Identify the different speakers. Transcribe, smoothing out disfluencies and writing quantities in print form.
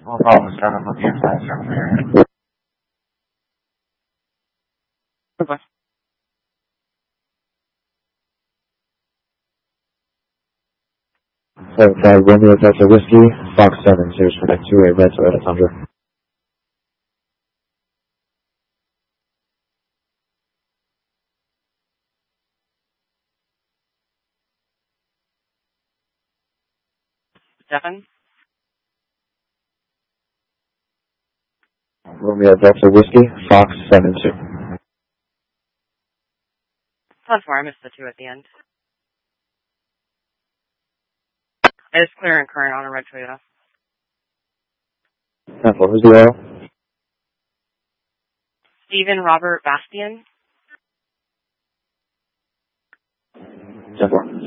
Speaker 1: Bravo 7 looking inside circle.
Speaker 2: Okay.
Speaker 3: Romeo Delta Whiskey, Fox 7, Sears for the 2A Red Toyota Tundra.
Speaker 2: Seven.
Speaker 3: Romeo Delta Whiskey, Fox 7, 2.
Speaker 2: That's where I missed the 2 at the end. It's clear and current on a red Toyota.
Speaker 3: What was the oil?
Speaker 2: Stephen Robert Bastian.
Speaker 3: 10-4.